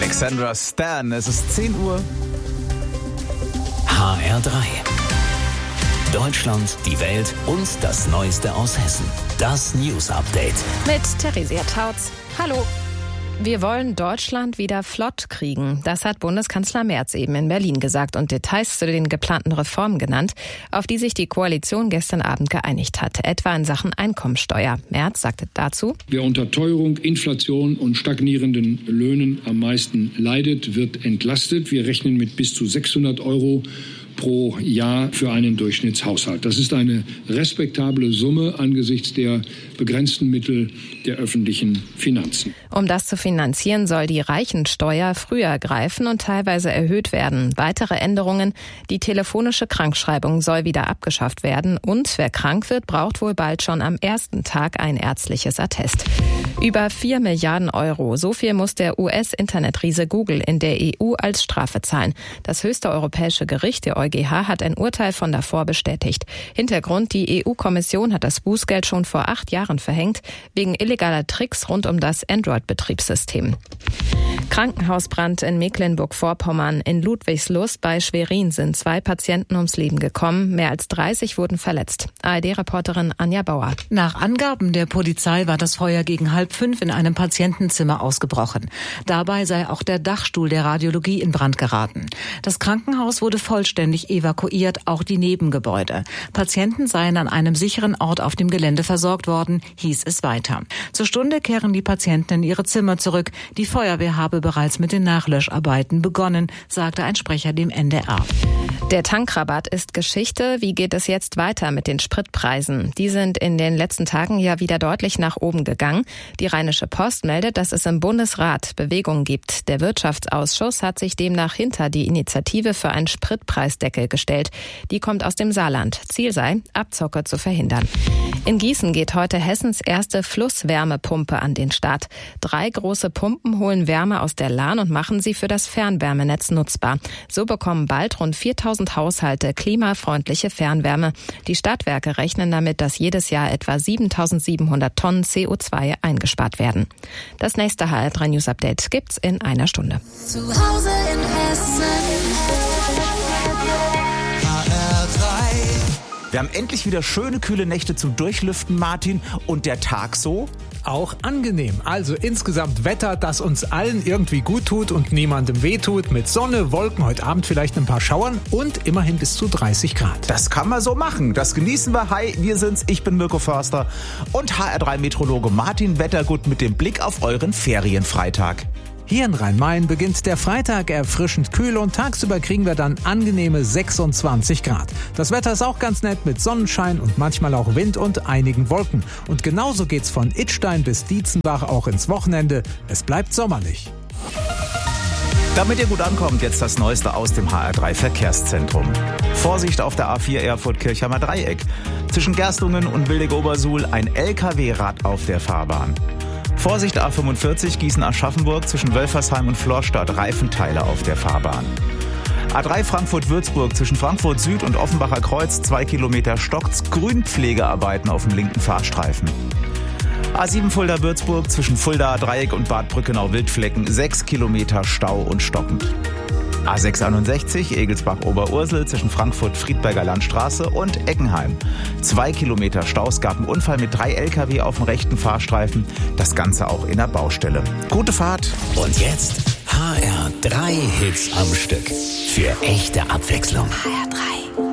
Alexandra Stan, es ist 10 Uhr. HR3. Deutschland, die Welt und das Neueste aus Hessen. Das News Update. Mit Theresia Tautz. Hallo. Wir wollen Deutschland wieder flott kriegen. Das hat Bundeskanzler Merz eben in Berlin gesagt und Details zu den geplanten Reformen genannt, auf die sich die Koalition gestern Abend geeinigt hat, etwa in Sachen Einkommensteuer. Merz sagte dazu: Wer unter Teuerung, Inflation und stagnierenden Löhnen am meisten leidet, wird entlastet. Wir rechnen mit bis zu 600 € pro Jahr für einen Durchschnittshaushalt. Das ist eine respektable Summe angesichts der begrenzten Mittel der öffentlichen Finanzen. Um das zu finanzieren, soll die Reichensteuer früher greifen und teilweise erhöht werden. Weitere Änderungen: die telefonische Krankschreibung soll wieder abgeschafft werden und wer krank wird, braucht wohl bald schon am ersten Tag ein ärztliches Attest. Über 4 Milliarden €, so viel muss der US-Internetriese Google in der EU als Strafe zahlen. Das höchste europäische Gericht, der EuGH, hat ein Urteil von davor bestätigt. Hintergrund: die EU-Kommission hat das Bußgeld schon vor 8 Jahren verhängt, wegen illegaler Tricks rund um das Android-Betriebssystem. Krankenhausbrand in Mecklenburg-Vorpommern. In Ludwigslust bei Schwerin sind 2 Patienten ums Leben gekommen. Mehr als 30 wurden verletzt. ARD-Reporterin Anja Bauer. Nach Angaben der Polizei war das Feuer gegen 4:30 in einem Patientenzimmer ausgebrochen. Dabei sei auch der Dachstuhl der Radiologie in Brand geraten. Das Krankenhaus wurde vollständig evakuiert, auch die Nebengebäude. Patienten seien an einem sicheren Ort auf dem Gelände versorgt worden, hieß es weiter. Zur Stunde kehren die Patienten in ihre Zimmer zurück. Die Feuerwehr habe bereits mit den Nachlöscharbeiten begonnen, sagte ein Sprecher dem NDR. Der Tankrabatt ist Geschichte. Wie geht es jetzt weiter mit den Spritpreisen? Die sind in den letzten Tagen ja wieder deutlich nach oben gegangen. Die Rheinische Post meldet, dass es im Bundesrat Bewegung gibt. Der Wirtschaftsausschuss hat sich demnach hinter die Initiative für einen Spritpreisdeckel gestellt. Die kommt aus dem Saarland. Ziel sei, Abzocke zu verhindern. In Gießen geht heute Hessens erste Flusswärmepumpe an den Start. 3 große Pumpen holen Wärme aus der Lahn und machen sie für das Fernwärmenetz nutzbar. So bekommen bald rund 4.000 Haushalte klimafreundliche Fernwärme. Die Stadtwerke rechnen damit, dass jedes Jahr etwa 7.700 Tonnen CO2 eingespart werden. Das nächste HR3 News Update gibt's in einer Stunde. Zu Hause in Hessen. Wir haben endlich wieder schöne, kühle Nächte zum Durchlüften, Martin. Und der Tag so? Auch angenehm. Also insgesamt Wetter, das uns allen irgendwie gut tut und niemandem wehtut. Mit Sonne, Wolken, heute Abend vielleicht ein paar Schauern und immerhin bis zu 30 Grad. Das kann man so machen. Das genießen wir. Hi, wir sind's. Ich bin Mirko Förster und HR3-Meteorologe Martin Wettergut mit dem Blick auf euren Ferienfreitag. Hier in Rhein-Main beginnt der Freitag erfrischend kühl und tagsüber kriegen wir dann angenehme 26 Grad. Das Wetter ist auch ganz nett mit Sonnenschein und manchmal auch Wind und einigen Wolken. Und genauso geht's von Idstein bis Dietzenbach auch ins Wochenende. Es bleibt sommerlich. Damit ihr gut ankommt, jetzt das Neueste aus dem HR3 Verkehrszentrum. Vorsicht auf der A4 Erfurt-Kirchheimer Dreieck. Zwischen Gerstungen und Willig-Obersuhl ein LKW-Rad auf der Fahrbahn. Vorsicht A45 Gießen-Aschaffenburg zwischen Wölfersheim und Florstadt, Reifenteile auf der Fahrbahn. A3 Frankfurt-Würzburg zwischen Frankfurt Süd und Offenbacher Kreuz 2 Kilometer stockt's, Grünpflegearbeiten auf dem linken Fahrstreifen. A7 Fulda-Würzburg zwischen Fuldaer Dreieck und Bad Brückenau-Wildflecken 6 Kilometer Stau und stockend. A661 Egelsbach-Oberursel zwischen Frankfurt-Friedberger Landstraße und Eckenheim. 2 Kilometer Stau, es gab einen Unfall mit 3 LKW auf dem rechten Fahrstreifen. Das Ganze auch in der Baustelle. Gute Fahrt. Und jetzt HR3 Hits am Stück. Für echte Abwechslung. HR3.